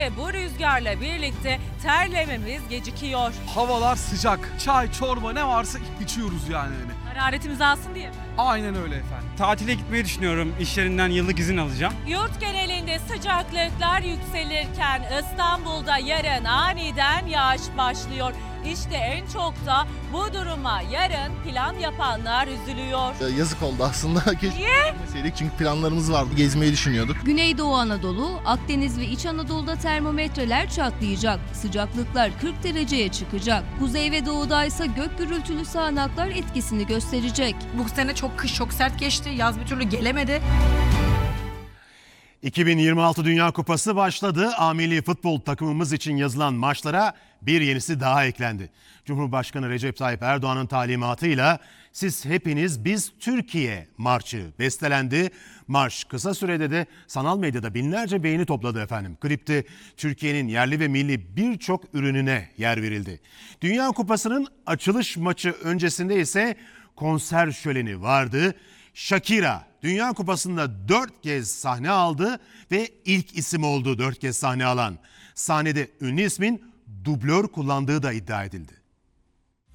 Bu rüzgarla birlikte terlememiz gecikiyor. Havalar sıcak. Çay, çorba ne varsa içiyoruz yani. Hararetimizi alsın diye mi? Aynen öyle efendim. Tatile gitmeyi düşünüyorum. İş yerinden yıllık izin alacağım. Yurt genelinde sıcaklıklar yükselirken İstanbul'da yarın aniden yağış başlıyor. İşte en çok da bu duruma yarın plan yapanlar üzülüyor. Yazık oldu aslında. Keşke çünkü planlarımız vardı. Gezmeyi düşünüyorduk. Güneydoğu Anadolu, Akdeniz ve İç Anadolu'da termometreler çatlayacak. Sıcaklıklar 40 dereceye çıkacak. Kuzey ve doğuda ise gök gürültülü sağanaklar etkisini gösterecek. Bu sene kış çok sert geçti. Yaz bir türlü gelemedi. 2026 Dünya Kupası başladı. Milli futbol takımımız için yazılan maçlara bir yenisi daha eklendi. Cumhurbaşkanı Recep Tayyip Erdoğan'ın talimatıyla "Siz hepiniz biz Türkiye" marşı bestelendi. Marş kısa sürede de sanal medyada binlerce beğeni topladı efendim. Klipte Türkiye'nin yerli ve milli birçok ürününe yer verildi. Dünya Kupası'nın açılış maçı öncesinde ise konser şöleni vardı. Shakira Dünya Kupası'nda 4 kez sahne aldı ve ilk isim oldu 4 kez sahne alan. Sahnede ünlü ismin dublör kullandığı da iddia edildi.